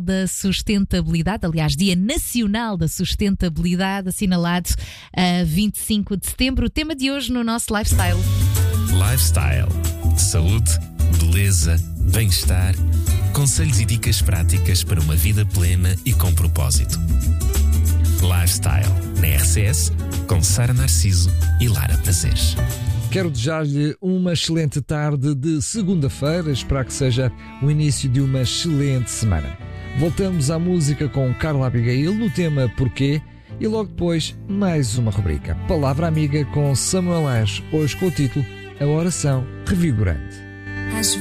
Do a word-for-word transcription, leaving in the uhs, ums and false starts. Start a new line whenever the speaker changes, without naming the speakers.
da Sustentabilidade, aliás, Dia Nacional da Sustentabilidade, assinalado a vinte e cinco de setembro. O tema de hoje no nosso Lifestyle.
Lifestyle. Saúde, beleza, bem-estar, conselhos e dicas práticas para uma vida plena e com propósito. Lifestyle, na R C S, com Sara Narciso e Lara Prazeres.
Quero desejar-lhe uma excelente tarde de segunda-feira, espero que seja o início de uma excelente semana. Voltamos à música com Carla Abigail no tema Porquê e logo depois mais uma rubrica. Palavra Amiga com Samuel Lange, hoje com o título A Oração Revigorante.